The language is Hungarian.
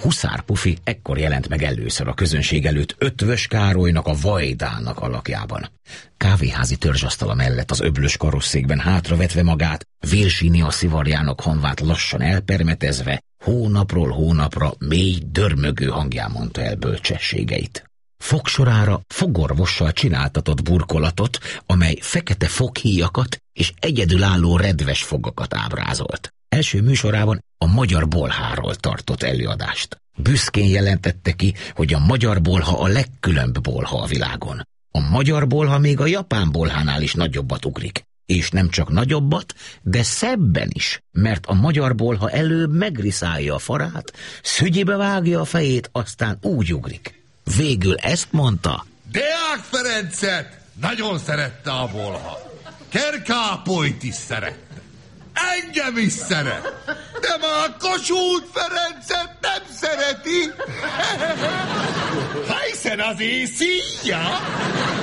Huszár Pufi ekkor jelent meg először a közönség előtt Ötvös Károlynak, a Vajdának alakjában. Kávéházi törzsasztala mellett az öblös karosszékben hátravetve magát, Virsini a szivarjának hanvát lassan elpermetezve, hónapról hónapra mély, dörmögő hangján mondta el bölcsességeit. Fogsorára fogorvossal csináltatott burkolatot, amely fekete foghíjakat és egyedülálló redves fogakat ábrázolt. Első műsorában a magyar bolháról tartott előadást. Büszkén jelentette ki, hogy a magyar bolha a legkülönbb bolha a világon. A magyar bolha még a japán bolhánál is nagyobbat ugrik. És nem csak nagyobbat, de szebben is, mert a magyar bolha előbb megriszálja a farát, szügyibe vágja a fejét, aztán úgy ugrik. Végül ezt mondta: Deák Ferencet nagyon szerette a bolha. Kerkápolyt is szerette. Engem is szeret. De már Kossuth Ferencet nem szereti. Hiszen az észíja.